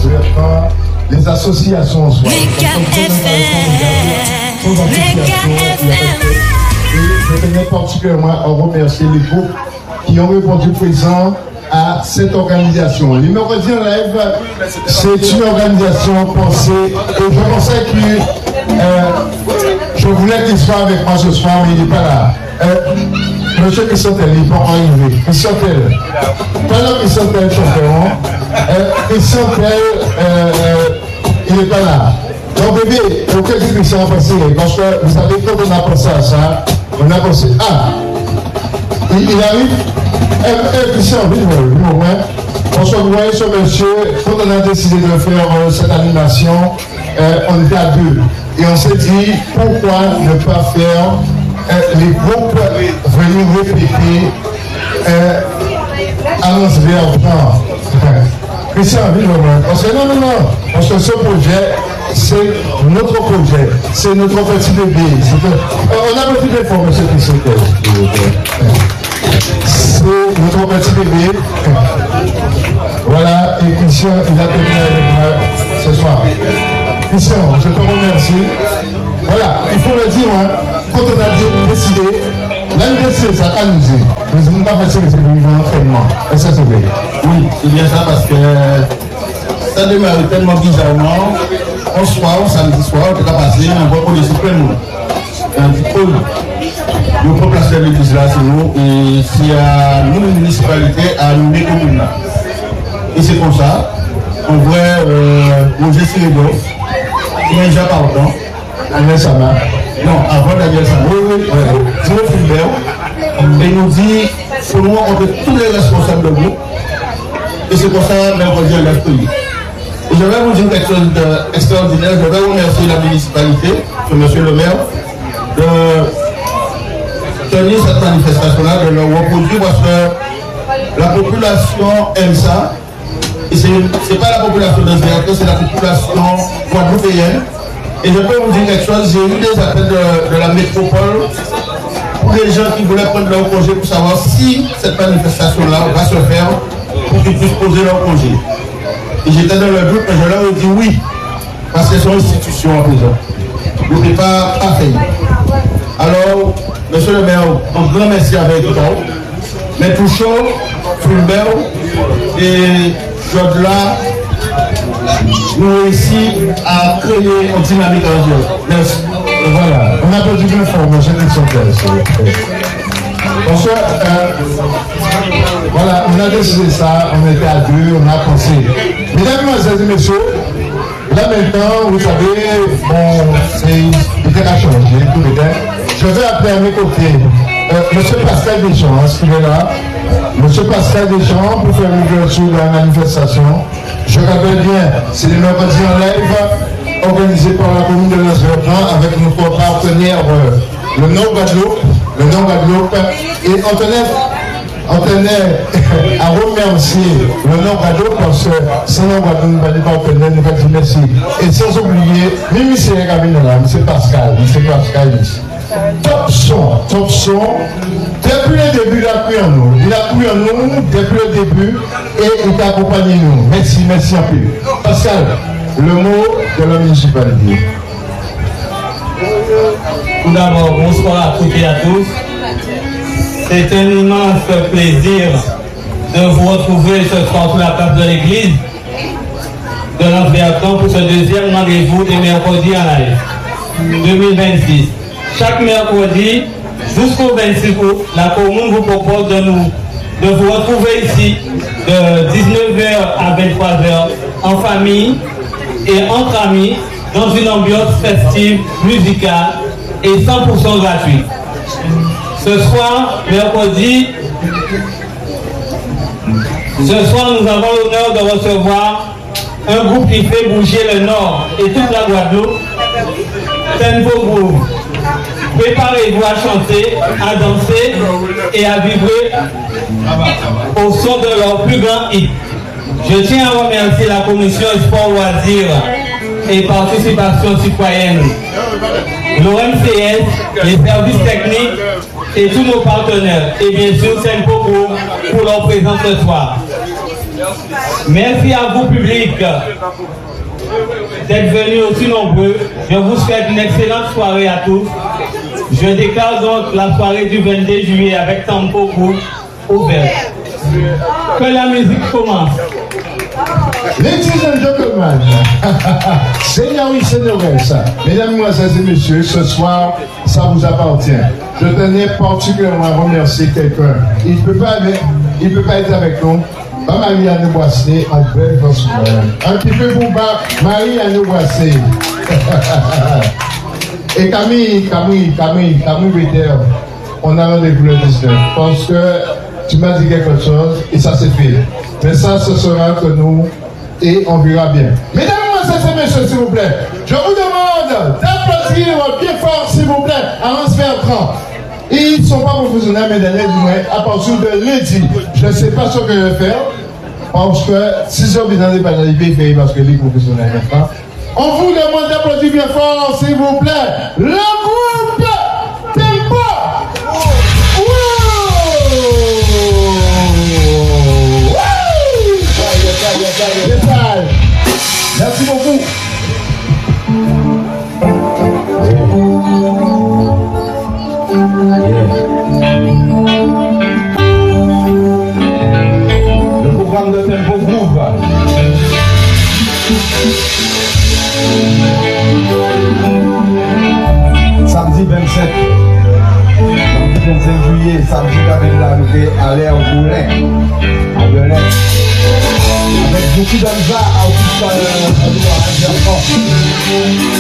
les associations en soi. Et je tenais particulièrement à remercier les groupes qui ont répondu présent à cette organisation. Les Mercredis en live, c'est une organisation pensée, et je pensais que je voulais qu'il soit avec moi ce soir, mais il n'est pas là. Monsieur Chrisantel, il n'est pas arrivé. Chrisantel, pendant Chrisantel chanteront, Chrisantel, il n'est pas là. Donc bébé, il faut que Christian a pensé, parce que vous savez, quand on a pensé à ça, on a pensé, il arrive. Christian, parce que vous voyez ce monsieur, quand on a décidé de faire cette animation, on était à deux. Et on s'est dit, pourquoi ne pas faire les groupes venir répéter annonce vers Christian, parce que non, parce que ce projet, c'est notre projet, c'est notre petit bébé. On a petit effort, monsieur Christian. C'est notre petit bébé. Voilà, et Christian, il a tenu avec moi ce soir. Christian, je te remercie. Voilà, il faut le dire, quand on a décidé, l'anniversaire, ça a amusé. Nous n'avons pas fait que c'est un entraînement. Et ça, c'est vrai. Oui, c'est bien ça, parce que ça démarre tellement bizarrement. On soir, samedi soir, on est passé, on voit pour les suprêmes. Un petit peu. Nous pouvons placer l'église là, c'est nous, et s'il y a une municipalité à nous communes. Et c'est comme ça, on voit Roger Sirédo, qui est déjà pardon, Daniel Sama. Non, avant Daniel Sama. Oui, Zéro Fulbert, et nous dit, pour nous, on est tous les responsables de groupe, et c'est pour ça que mercredi, on lève pays. Et je vais vous dire quelque chose d'extraordinaire, je vais remercier la municipalité, monsieur le maire, de tenir cette manifestation-là, de le reproduire parce que la population aime ça. Et ce n'est pas la population de Zéacre, c'est la population guadeloupéenne. Et je peux vous dire quelque chose, j'ai eu des appels de la métropole pour les gens qui voulaient prendre leur congé pour savoir si cette manifestation-là va se faire pour qu'ils puissent poser leur congé. Et j'étais dans le doute, mais je leur ai dit oui, parce qu'elles sont institutions en prison. Donc, ce n'est pas fait. Alors, monsieur le maire, un grand merci avec toi. Mais tout chaud, Fulbert et Jodla, nous réussi à créer une dynamique en jeu. Merci. Et voilà, on a perdu bien fort, monsieur Chrisantel. Bonsoir. Voilà, on a décidé ça, on était à deux, on a pensé. Mesdames et messieurs, là maintenant, vous savez, bon, c'est quelque chose, tout le temps. Je vais appeler à mes côtés monsieur Pascal Deschamps, est-ce qu'il est là? Monsieur Pascal Deschamps, pour faire l'ouverture de la manifestation. Je rappelle bien, c'est les mercredis en live, organisé par la commune de Las-Bertrand avec notre partenaire, le Nord Guadeloupe. Et on tenait à remercier le Nord Guadeloupe parce que sans Nord Guadeloupe, nous ne pas partenaire, nous allons dire merci. Et sans oublier, monsieur Pascal ici. Top son, depuis le début, il a cru en nous. Il a cru en nous depuis le début et il a accompagné nous. Merci un peu. Pascal, le mot de la municipalité. Tout d'abord, bonsoir à toutes et à tous. C'est un immense plaisir de vous retrouver ce soir sur la place de l'église de Las-Bertrand pour ce deuxième rendez-vous des mercredis en live 2026. Chaque mercredi, jusqu'au 26 août, la commune vous propose de vous retrouver ici de 19h à 23h en famille et entre amis dans une ambiance festive, musicale et 100% gratuite. Ce soir, mercredi, nous avons l'honneur de recevoir un groupe qui fait bouger le Nord et toute la Guadeloupe, Tempo Groove. Préparez-vous à chanter, à danser et à vibrer au son de leur plus grand hit. Je tiens à remercier la commission Sport Loisirs et Participation Citoyenne, l'OMCS, les services techniques et tous nos partenaires. Et bien sûr, Tempo Groove pour leur présence ce soir. Merci à vous, public, d'être venus aussi nombreux. Je vous souhaite une excellente soirée à tous. Je déclare donc la soirée du 22 juillet avec Tempo ouvert. Que la musique commence. Ladies and gentlemen, Seigneur, oui, Seigneur, ça. Mesdames, Mesdemoiselles et Messieurs, ce soir, ça vous appartient. Je tenais particulièrement à remercier quelqu'un. Il ne peut pas être avec nous. Marie-Anne Boissé, en belle façon. Un petit peu pour Marie-Anne Boissé. Et Camille Béter, on a rendez-vous le 19. Parce que tu m'as dit quelque chose et ça c'est fait. Mais ça, ce sera entre nous et on verra bien. Mesdames, Mesdemoiselles et Messieurs, s'il vous plaît, je vous demande d'applaudir bien fort, s'il vous plaît, à Hans Bertrand. Ils ne sont pas professionnels, mais d'ailleurs, à partir de lundi, je ne sais pas ce que je vais faire. Parce que si je viens d'aller par les pays, parce que les professionnels maintenant. On vous demande d'applaudir bien fort, s'il vous plaît, le groupe Tempo. Merci beaucoup. Le programme de Tempo Groove. Samedi 27 juillet, samedi avec la nous aller au Boulin, à Belin. Avec beaucoup d'Anza, à